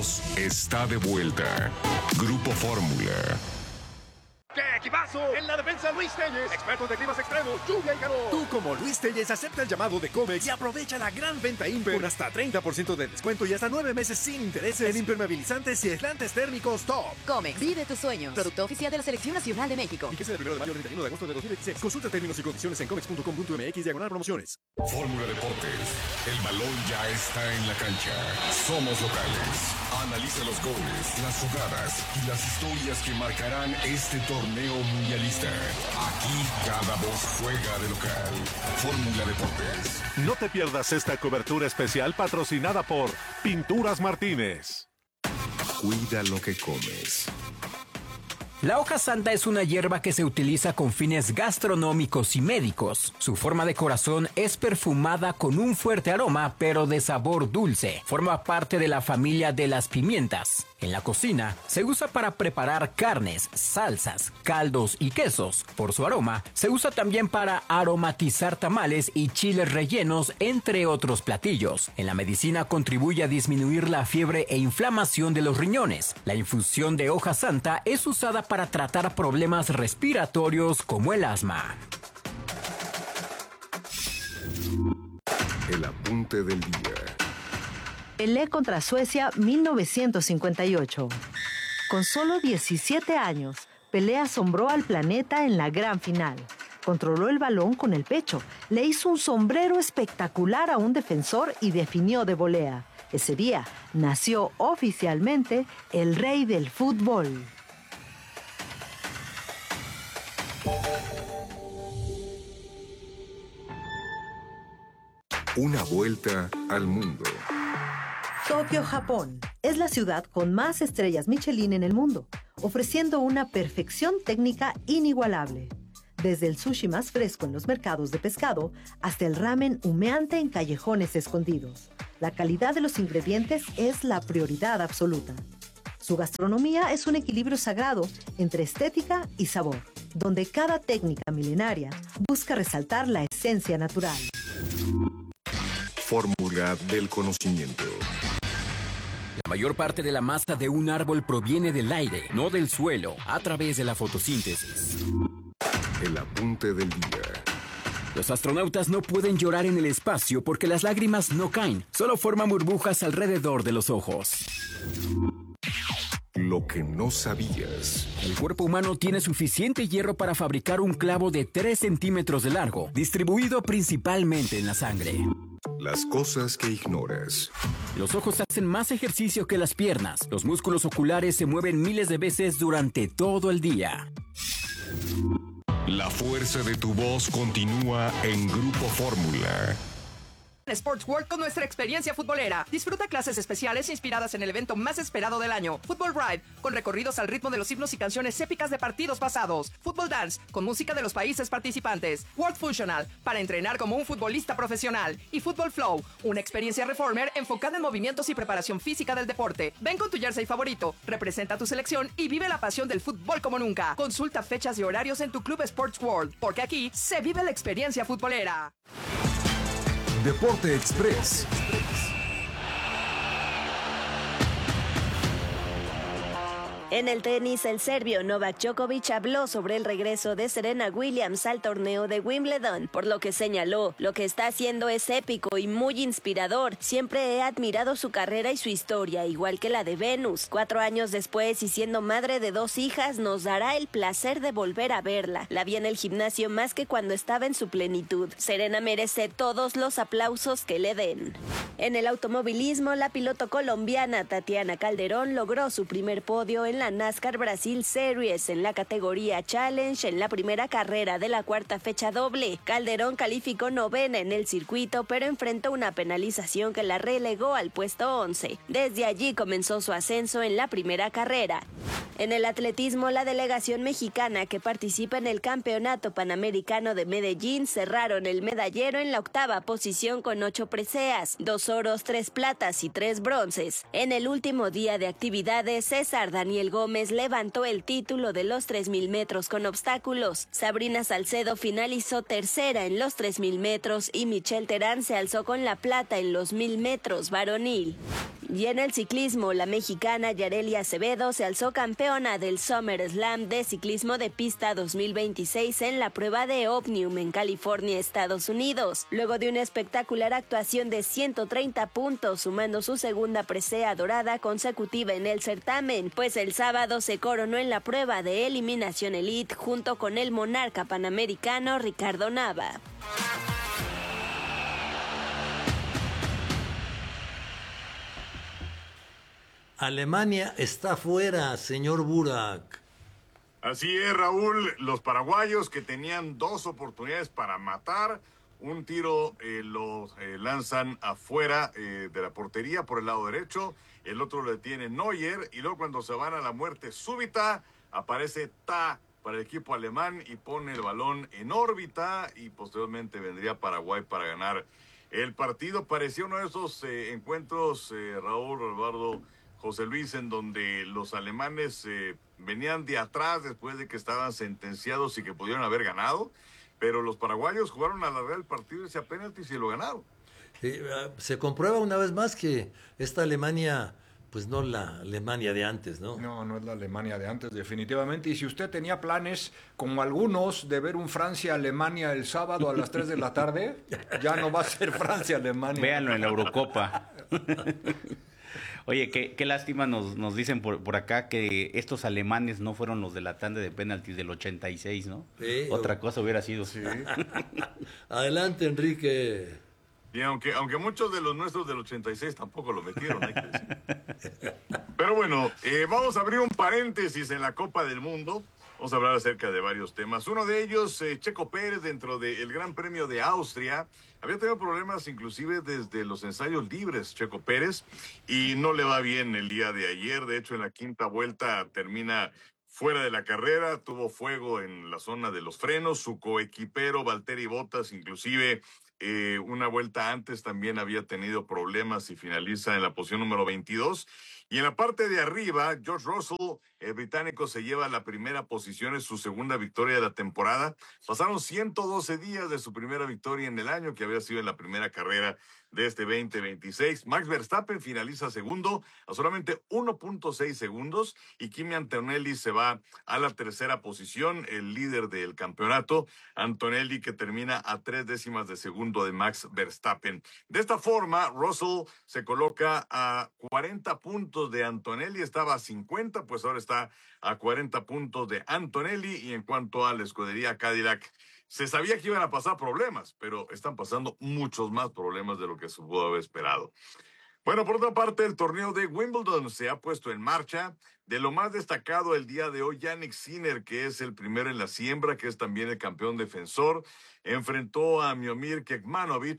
equipos está de vuelta. Grupo Fórmula. ¡Qué equipazo! En la defensa, Luis Telles, expertos de climas extremos, lluvia y calor. Tú, como Luis Telles, acepta el llamado de Comex y aprovecha la gran venta Imper con hasta 30% de descuento y hasta 9 meses sin intereses en impermeabilizantes y aislantes térmicos top. Comex, vive tus sueños. Producto oficial de la Selección Nacional de México. Fíjese del 1 de mayo al 31 de agosto de 2026. Consulta términos y condiciones en comex.com.mx/promociones. Fórmula Deportes. El balón ya está en la cancha. Somos locales. Analiza los goles, las jugadas y las historias que marcarán este torneo mundialista. Aquí cada voz juega de local. Fórmula Deportes. No te pierdas esta cobertura especial patrocinada por Pinturas Martínez. Cuida lo que comes. La hoja santa es una hierba que se utiliza con fines gastronómicos y médicos. Su forma de corazón es perfumada con un fuerte aroma, pero de sabor dulce. Forma parte de la familia de las pimientas. En la cocina se usa para preparar carnes, salsas, caldos y quesos. Por su aroma, se usa también para aromatizar tamales y chiles rellenos, entre otros platillos. En la medicina contribuye a disminuir la fiebre e inflamación de los riñones. La infusión de hoja santa es usada para tratar problemas respiratorios como el asma. El apunte del día. Pelé contra Suecia 1958. Con solo 17 años, Pelé asombró al planeta en la gran final. Controló el balón con el pecho, le hizo un sombrero espectacular a un defensor y definió de volea. Ese día nació oficialmente el rey del fútbol. Una vuelta al mundo. Tokio, Japón, es la ciudad con más estrellas Michelin en el mundo, ofreciendo una perfección técnica inigualable. Desde el sushi más fresco en los mercados de pescado hasta el ramen humeante en callejones escondidos. La calidad de los ingredientes es la prioridad absoluta. Su gastronomía es un equilibrio sagrado entre estética y sabor, donde cada técnica milenaria busca resaltar la esencia natural. Fórmula del conocimiento. La mayor parte de la masa de un árbol proviene del aire, no del suelo, a través de la fotosíntesis. El apunte del día. Los astronautas no pueden llorar en el espacio porque las lágrimas no caen, solo forman burbujas alrededor de los ojos. Lo que no sabías. El cuerpo humano tiene suficiente hierro para fabricar un clavo de 3 centímetros de largo, distribuido principalmente en la sangre. Las cosas que ignoras. Los ojos hacen más ejercicio que las piernas. Los músculos oculares se mueven miles de veces durante todo el día. La fuerza de tu voz continúa en Grupo Fórmula. Sports World con nuestra experiencia futbolera. Disfruta clases especiales inspiradas en el evento más esperado del año. Football Ride, con recorridos al ritmo de los himnos y canciones épicas de partidos pasados. Football Dance, con música de los países participantes. World Functional, para entrenar como un futbolista profesional. Y Football Flow, una experiencia reformer enfocada en movimientos y preparación física del deporte. Ven con tu jersey favorito, representa tu selección y vive la pasión del fútbol como nunca. Consulta fechas y horarios en tu club Sports World, porque aquí se vive la experiencia futbolera. Deporte Express. En el tenis, el serbio Novak Djokovic habló sobre el regreso de Serena Williams al torneo de Wimbledon, por lo que señaló: lo que está haciendo es épico y muy inspirador. Siempre he admirado su carrera y su historia, igual que la de Venus. 4 años después y siendo madre de 2 hijas, nos dará el placer de volver a verla. La vi en el gimnasio más que cuando estaba en su plenitud. Serena merece todos los aplausos que le den. En el automovilismo, la piloto colombiana Tatiana Calderón logró su primer podio en la NASCAR Brasil Series en la categoría Challenge en la primera carrera de la cuarta fecha doble. Calderón calificó 9ª en el circuito, pero enfrentó una penalización que la relegó al puesto 11. Desde allí comenzó su ascenso en la primera carrera. En el atletismo, la delegación mexicana que participa en el Campeonato Panamericano de Medellín cerraron el medallero en la 8ª posición con 8 preseas, 2 oros, 3 platas y 3 bronces. En el último día de actividades, César Daniel Gómez levantó el título de los 3,000 metros con obstáculos. Sabrina Salcedo finalizó tercera en los 3,000 metros y Michelle Terán se alzó con la plata en los 1,000 metros varonil. Y en el ciclismo, la mexicana Yareli Acevedo se alzó campeona del Summer Slam de ciclismo de pista 2026 en la prueba de Omnium en California, Estados Unidos, luego de una espectacular actuación de 130 puntos, sumando su segunda presea dorada consecutiva en el certamen, pues el sábado se coronó en la prueba de eliminación elite junto con el monarca panamericano Ricardo Nava. Alemania está fuera, señor Burak. Así es, Raúl. Los paraguayos que tenían 2 oportunidades para matar, un tiro lo lanzan afuera de la portería por el lado derecho, el otro lo detiene Neuer, y luego cuando se van a la muerte súbita, aparece Ta para el equipo alemán y pone el balón en órbita, y posteriormente vendría Paraguay para ganar el partido. Parecía uno de esos encuentros, Raúl, Eduardo, José Luis, en donde los alemanes venían de atrás después de que estaban sentenciados y que pudieron haber ganado, pero los paraguayos jugaron a la real partido ese penalti y lo ganaron. Se comprueba una vez más que esta Alemania, pues no la Alemania de antes, ¿no? No es la Alemania de antes, definitivamente. Y si usted tenía planes, como algunos, de ver un Francia-Alemania el sábado a las 3 de la tarde, ya no va a ser Francia-Alemania. Véanlo en la Eurocopa. Oye, qué lástima nos dicen por acá que estos alemanes no fueron los de la tanda de penaltis del 86, ¿no? Sí, otra cosa hubiera sido. Sí. Adelante, Enrique. Y aunque muchos de los nuestros del 86 tampoco lo metieron, hay que decir. Pero bueno, vamos a abrir un paréntesis en la Copa del Mundo. Vamos a hablar acerca de varios temas. Uno de ellos, Checo Pérez, dentro del Gran Premio de Austria, había tenido problemas inclusive desde los ensayos libres, Checo Pérez, y no le va bien el día de ayer. De hecho, en la quinta vuelta termina fuera de la carrera, tuvo fuego en la zona de los frenos. Su coequipero, Valtteri Bottas, inclusive una vuelta antes también había tenido problemas y finaliza en la posición número 22. Y en la parte de arriba, George Russell, el británico, se lleva la primera posición, es su segunda victoria de la temporada. Pasaron 112 días de su primera victoria en el año, que había sido en la primera carrera de este 2026. Max Verstappen finaliza segundo a solamente 1.6 segundos y Kimi Antonelli se va a la tercera posición, el líder del campeonato. Antonelli que termina a 3 décimas de segundo de Max Verstappen. De esta forma, Russell se coloca a 40 puntos de Antonelli, estaba a 50, pues ahora está a 40 puntos de Antonelli. Y en cuanto a la escudería Cadillac, se sabía que iban a pasar problemas, pero están pasando muchos más problemas de lo que se pudo haber esperado. Bueno, por otra parte, el torneo de Wimbledon se ha puesto en marcha. De lo más destacado el día de hoy, Jannik Sinner, que es el primero en la siembra, que es también el campeón defensor, enfrentó a Miomir Kekmanovic.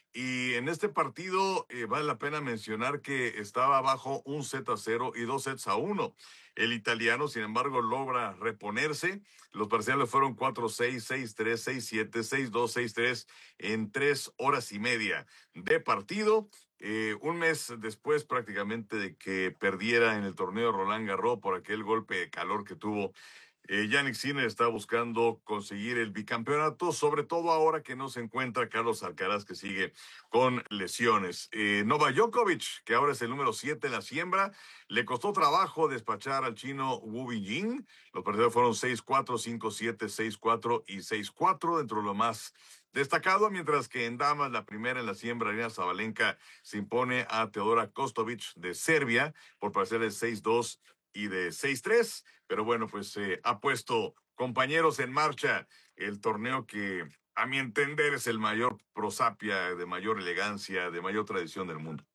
Y en este partido vale la pena mencionar que estaba abajo 1-0 y 2-1. El italiano, sin embargo, logra reponerse. Los parciales fueron 4-6, 6-3, 6-7, 6-2, 6-3 en 3 horas y media de partido. Un mes después prácticamente de que perdiera en el torneo Roland Garros por aquel golpe de calor que tuvo, Jannik Sinner está buscando conseguir el bicampeonato, sobre todo ahora que no se encuentra Carlos Alcaraz, que sigue con lesiones. Novak Djokovic, que ahora es el número 7 en la siembra, le costó trabajo despachar al chino Wu Binjing. Los partidos fueron 6-4, 5-7, 6-4 y 6-4, dentro de lo más destacado, mientras que en damas, la primera en la siembra, Aryna Sabalenka, se impone a Teodora Kostovic de Serbia por parciales 6-2 y de 6-3, pero bueno, pues ha puesto, compañeros, en marcha el torneo que, a mi entender, es el mayor prosapia, de mayor elegancia, de mayor tradición del mundo.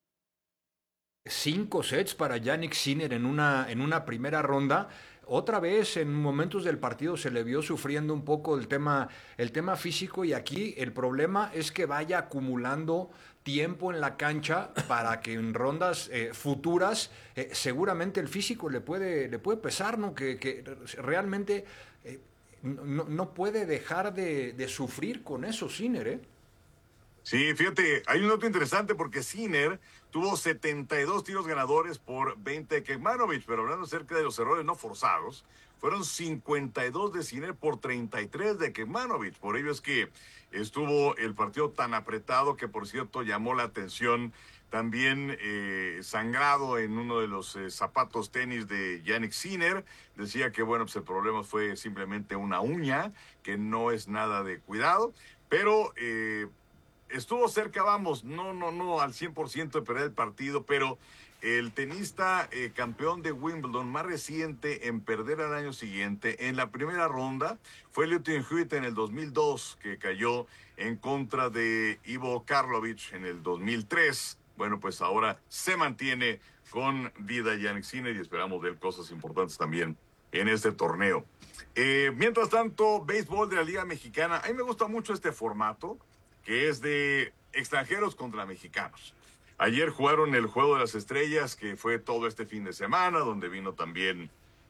5 sets para Jannik Sinner en una primera ronda. Otra vez en momentos del partido se le vio sufriendo un poco el tema físico, y aquí el problema es que vaya acumulando tiempo en la cancha para que en rondas futuras seguramente el físico le puede pesar, ¿no? Que realmente no puede dejar de sufrir con eso Sinner, ¿eh? Sí, fíjate, hay un dato interesante porque Sinner tuvo 72 tiros ganadores por 20 de Kekmanovic, pero hablando acerca de los errores no forzados, fueron 52 de Sinner por 33 de Kekmanovic. Por ello es que estuvo el partido tan apretado que, por cierto, llamó la atención también sangrado en uno de los zapatos tenis de Jannik Sinner. Decía que, bueno, pues el problema fue simplemente una uña, que no es nada de cuidado, pero estuvo cerca, vamos, no al 100% de perder el partido, pero el tenista campeón de Wimbledon más reciente en perder al año siguiente, en la primera ronda, fue Lleyton Hewitt en el 2002, que cayó en contra de Ivo Karlovic en el 2003. Bueno, pues ahora se mantiene con vida Jannik Sinner y esperamos ver cosas importantes también en este torneo. Mientras tanto, béisbol de la Liga Mexicana. A mí me gusta mucho este formato, que es de extranjeros contra mexicanos. Ayer jugaron el Juego de las Estrellas, que fue todo este fin de semana, donde vino también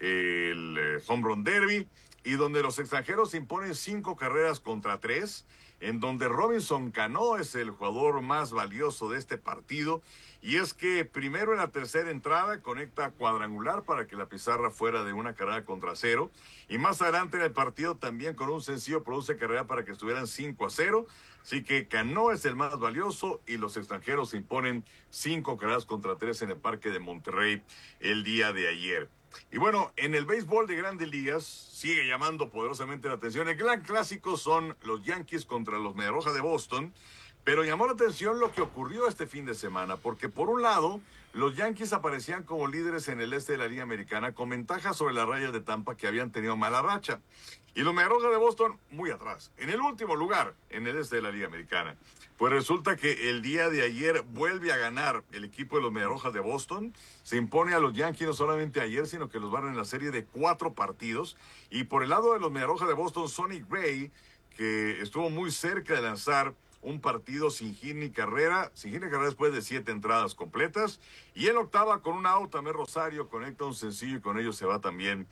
el Home Run Derby, y donde los extranjeros imponen 5 carreras contra 3, en donde Robinson Cano es el jugador más valioso de este partido, y es que primero en la tercera entrada conecta cuadrangular para que la pizarra fuera de 1 carrera contra 0, y más adelante en el partido también con un sencillo produce carrera para que estuvieran 5-0, así que Cano es el más valioso y los extranjeros imponen 5 carreras contra 3 en el Parque de Monterrey el día de ayer. Y bueno, en el béisbol de Grandes Ligas sigue llamando poderosamente la atención. El gran clásico son los Yankees contra los Medias Rojas de Boston, pero llamó la atención lo que ocurrió este fin de semana, porque por un lado, los Yankees aparecían como líderes en el este de la Liga Americana con ventaja sobre las Rayas de Tampa, que habían tenido mala racha. Y los Medias Rojas de Boston muy atrás, en el último lugar en el este de la Liga Americana. Pues resulta que el día de ayer vuelve a ganar el equipo de los Medias Rojas de Boston. Se impone a los Yankees no solamente ayer, sino que los barren en la serie de 4 partidos. Y por el lado de los Medias Rojas de Boston, Sonny Gray, que estuvo muy cerca de lanzar un partido sin hit ni carrera después de 7 entradas completas. Y en octava, con un out, Tamé Rosario conecta un sencillo y con ello se va también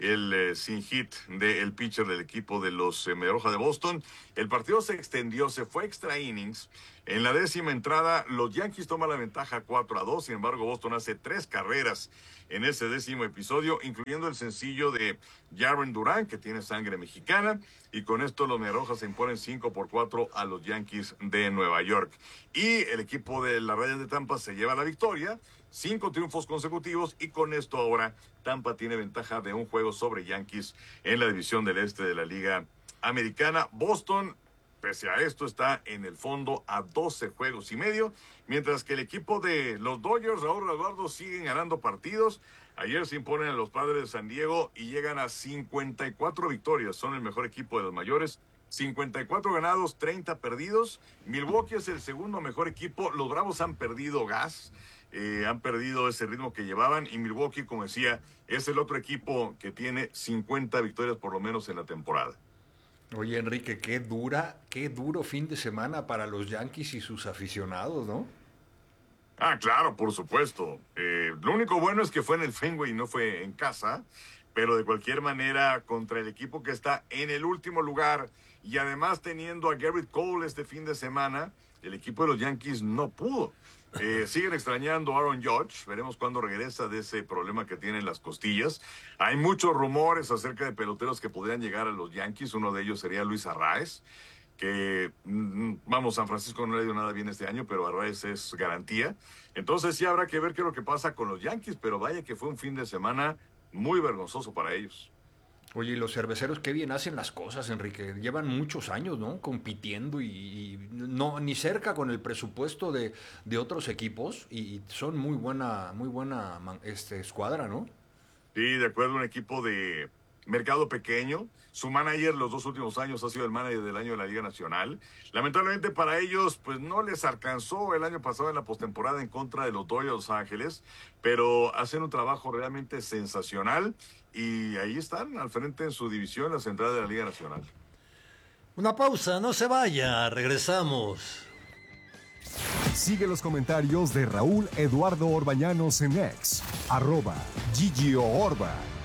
el sin hit del pitcher del equipo de los Medias Rojas de Boston. El partido se extendió, se fue extra innings. En la 10ª entrada, los Yankees toman la ventaja 4-2. Sin embargo, Boston hace 3 carreras en ese 10º episodio, incluyendo el sencillo de Jarren Duran, que tiene sangre mexicana. Y con esto los Medias Rojas se imponen 5-4 a los Yankees de Nueva York. Y el equipo de las Rayas de Tampa se lleva la victoria. 5 triunfos consecutivos y con esto ahora Tampa tiene ventaja de un juego sobre Yankees en la división del este de la Liga Americana. Boston, pese a esto, está en el fondo a 12 juegos y medio, mientras que el equipo de los Dodgers, Raúl Eduardo, siguen ganando partidos. Ayer se imponen a los Padres de San Diego y llegan a 54 victorias. Son el mejor equipo de los mayores. 54 ganados, 30 perdidos. Milwaukee es el segundo mejor equipo. Los Bravos han perdido gas. Han perdido ese ritmo que llevaban y Milwaukee, como decía, es el otro equipo que tiene 50 victorias por lo menos en la temporada. Oye, Enrique, qué duro fin de semana para los Yankees y sus aficionados, ¿no? Ah, claro, por supuesto. Lo único bueno es que fue en el Fenway y no fue en casa, pero de cualquier manera contra el equipo que está en el último lugar y además teniendo a Garrett Cole este fin de semana, el equipo de los Yankees no pudo. Siguen extrañando a Aaron Judge. Veremos cuándo regresa de ese problema que tiene en las costillas. Hay muchos rumores acerca de peloteros que podrían llegar a los Yankees. Uno de ellos sería Luis Arraez, que, vamos, San Francisco no le dio nada bien este año, pero Arraez es garantía. Entonces sí habrá que ver qué es lo que pasa con los Yankees, pero vaya que fue un fin de semana muy vergonzoso para ellos. Oye, y los cerveceros qué bien hacen las cosas, Enrique. Llevan muchos años, ¿no? Compitiendo y no ni cerca con el presupuesto de otros equipos y son muy buena escuadra, ¿no? Sí, de acuerdo, un equipo de mercado pequeño. Su manager los 2 últimos años ha sido el manager del año de la Liga Nacional. Lamentablemente para ellos, pues no les alcanzó el año pasado en la postemporada en contra de los Dodgers de Los Ángeles, pero hacen un trabajo realmente sensacional y ahí están al frente en su división, la central de la Liga Nacional. Una pausa, no se vaya, regresamos. Sigue los comentarios de Raúl Eduardo Orbañanos en X, @GigioOrba.